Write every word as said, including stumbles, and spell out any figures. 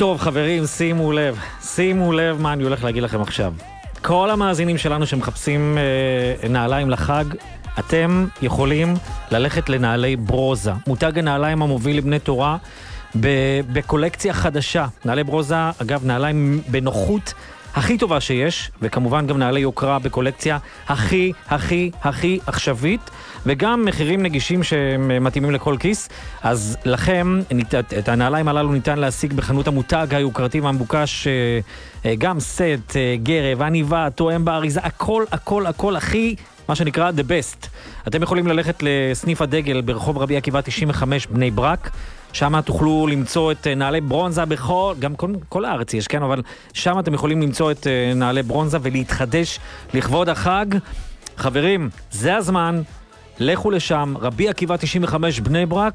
טוב חברים, שימו לב, שימו לב מה אני הולך להגיד לכם עכשיו. כל המאזינים שלנו שמחפשים אה, נעליים לחג, אתם יכולים ללכת לנעלי ברוזה. מותג הנעליים המוביל לבני תורה בקולקציה חדשה. נעלי ברוזה, אגב, נעליים בנוחות הכי טובה שיש, וכמובן גם נעלי יוקרה בקולקציה הכי, הכי, הכי עכשווית, וגם מחירים נגישים שמתאימים לכל כיס. אז לכם, את הנעליים הללו ניתן להשיג בחנות המותג היוקרתי והמבוקש, גם סט, גרב, עניבה, תואם באריזה, הכל, הכל, הכל הכי, מה שנקרא the best. אתם יכולים ללכת לסניף הדגל ברחוב רבי עקיבא תשעים וחמש בני ברק, שם תוכלו למצוא את נעלי ברונזה בכל, גם כל, כל הארץ יש, כן, אבל שם אתם יכולים למצוא את נעלי ברונזה ולהתחדש לכבוד החג. חברים, זה הזמן, לכו לשם, רבי עקיבא תשעים וחמש בני ברק,